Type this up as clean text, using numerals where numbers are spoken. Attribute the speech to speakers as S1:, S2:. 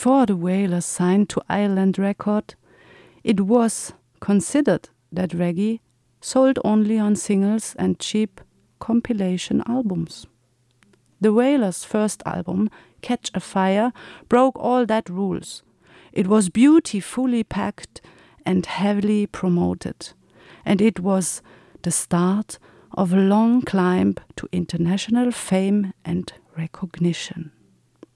S1: Before the Wailers signed to Island Record, it was considered that reggae sold only on singles and cheap compilation albums. The Wailers' first album, Catch a Fire, broke all that rules. It was beautifully packed and heavily promoted, and it was the start of a long climb to international fame and recognition.